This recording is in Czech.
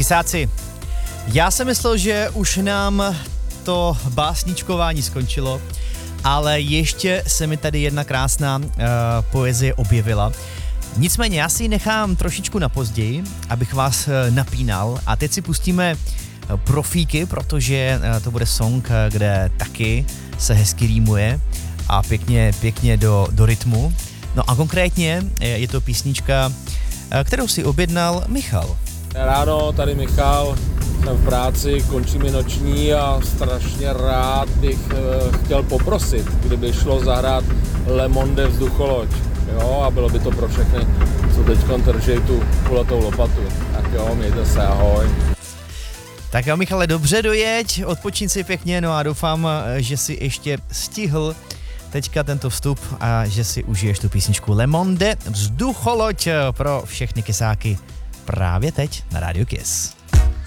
Kysáci, já jsem myslel, že už nám to básničkování skončilo, ale ještě se mi tady jedna krásná poezie objevila. Nicméně já si ji nechám trošičku na později, abych vás napínal, a teď si pustíme Profíky, protože to bude song, kde taky se hezky rýmuje a pěkně do rytmu. No a konkrétně je to písnička, kterou si objednal Michal. Ráno, tady Michal, jsem v práci, končí mi noční a strašně rád bych chtěl poprosit, kdyby šlo zahrát Le Monde vzducholoď. Jo, a bylo by to pro všechny, co teďkon držej tu kulatou lopatu. Tak jo, mějte se, ahoj. Tak jo, Michale, dobře dojeď, odpočin si pěkně, no a doufám, že si ještě stihl teďka tento vstup a že si užiješ tu písničku Le Monde vzducholoď pro všechny kysáky právě teď na Rádiu Kiss.